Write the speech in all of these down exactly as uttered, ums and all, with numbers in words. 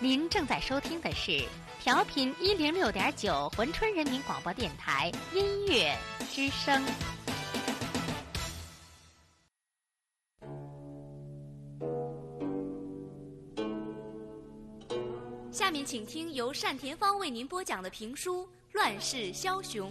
您正在收听的是调频一零六点九珲春人民广播电台音乐之声。 下面请听由单田芳为您播讲的评书《乱世枭雄》。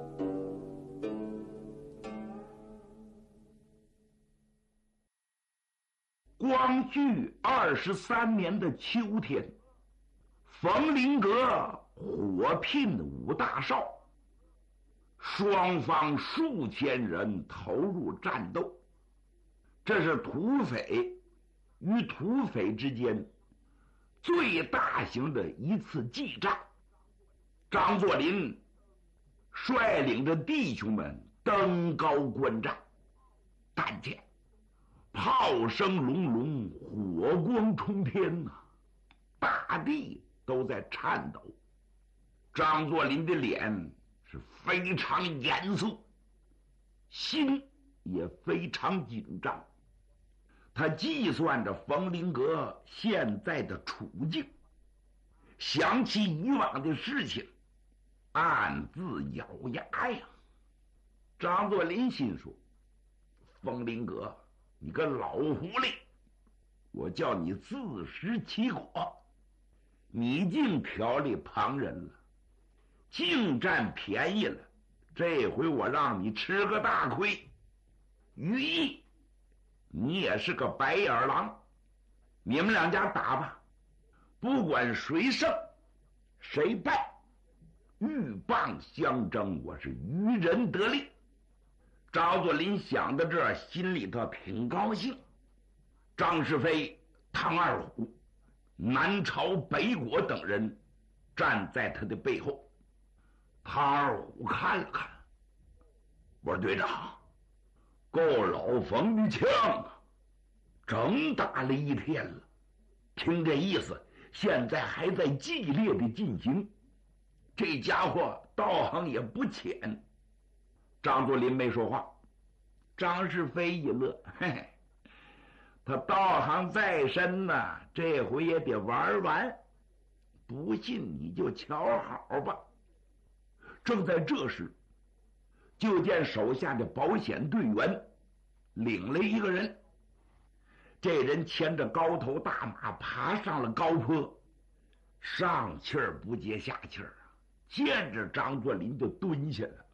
光绪二十三年的秋天，冯麟阁火聘五大少，双方数千人投入战斗。这是土匪与土匪之间最大型的一次激战。张作霖率领着弟兄们登高观战，但见炮声隆隆，火光冲天呐、啊，大地都在颤抖。张作霖的脸是非常严肃，心也非常紧张。他计算着冯麟阁现在的处境，想起以往的事情，暗自咬牙呀。张作霖心说：冯麟阁，你个老狐狸，我叫你自食其果，你竟调理旁人了，竟占便宜了，这回我让你吃个大亏。于毅，你也是个白眼狼，你们两家打吧，不管谁胜谁败，鹬蚌相争，我是渔人得利。张作霖想到这儿，心里头挺高兴。张世飞、唐二虎、南朝北果等人站在他的背后。唐二虎看了看，我说：队长，够老冯的枪啊，整打了一天了，听这意思，现在还在激烈的进行，这家伙道行也不浅。张作霖没说话。张世飞一乐，嘿嘿，他道行再深呐，这回也得玩完，不信你就瞧好吧。正在这时，就见手下的保险队员领了一个人，这人牵着高头大马爬上了高坡，上气儿不接下气儿啊，见着张作霖就蹲下了。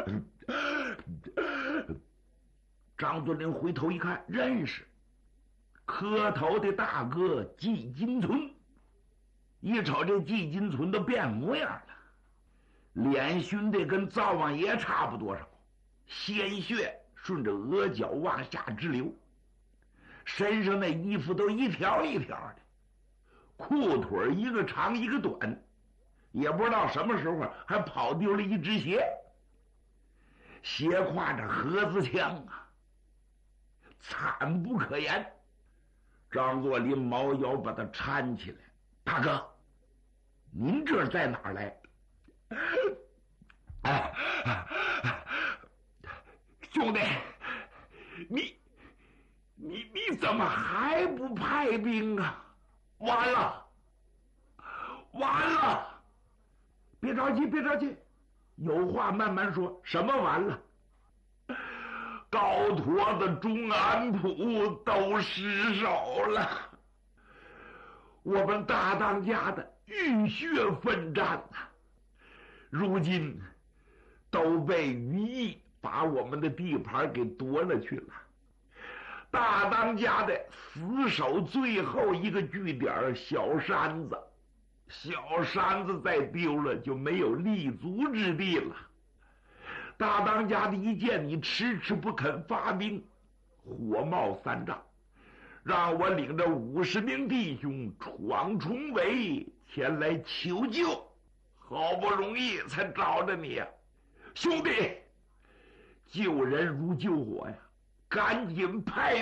张作霖回头一看，认识磕头的大哥季金存。一瞅这季金存都变模样了，脸熏得跟灶王爷差不多少，鲜血顺着额角往下直流，身上那衣服都一条一条的，裤腿一个长一个短，也不知道什么时候还跑丢了一只鞋，斜挎着盒子枪啊，惨不可言。张作霖猫腰把他搀起来：大哥，您这在哪儿来？哎，兄弟，你你你怎么还不派兵啊？完了完了，别着急别着急，有话慢慢说。什么完了？高坨子、中安普都失手了，我们大当家的浴血奋战呐，如今都被于毅把我们的地盘给夺了去了。大当家的死守最后一个据点小山子，小山子再丢了就没有立足之地了。大当家的一见你迟迟不肯发兵，火冒三丈，让我领着五十名弟兄闯重围前来求救，好不容易才找着你呀、啊，兄弟，救人如救火呀，赶紧派